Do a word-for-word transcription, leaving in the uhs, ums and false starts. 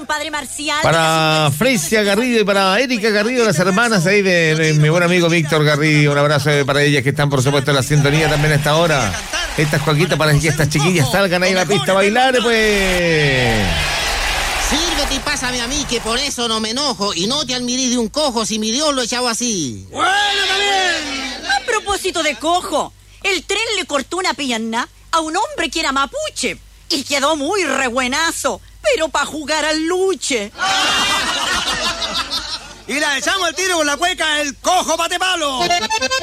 padre Marcial. Para Fresia Garrido y para Erika Garrido, las hermanas ahí de, de mi buen amigo Víctor Garrido. Un abrazo para ellas que están, por supuesto, en la sintonía también a esta hora. Estas Joaquitas para que estas chiquillas salgan ahí a la pista a bailar, pues. Sírvete y pásame a mí, que por eso no me enojo. Y no te admirís de un cojo si mi Dios lo echaba así. ¡Bueno, también! A propósito de cojo, el tren le cortó una pierna a un hombre que era mapuche y quedó muy rebuenazo, pero para jugar al luche. Y la echamos el tiro con la cueca, el cojo bate palo.